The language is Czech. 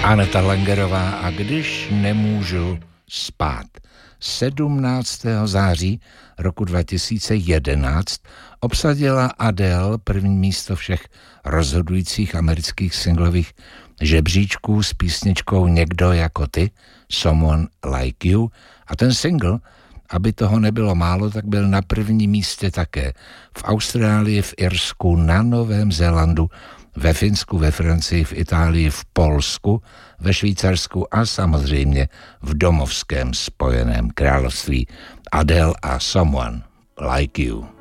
Aneta Langerová a Když nemůžu spát. 17. září roku 2011 obsadila Adele první místo všech rozhodujících amerických singlových žebříčků s písničkou Někdo jako ty, Someone Like You, a ten single, aby toho nebylo málo, tak byl na prvním místě také v Austrálii, v Irsku, na Novém Zélandu, ve Finsku, ve Francii, v Itálii, v Polsku, ve Švýcarsku a samozřejmě v domovském Spojeném království. Adele a Someone Like You.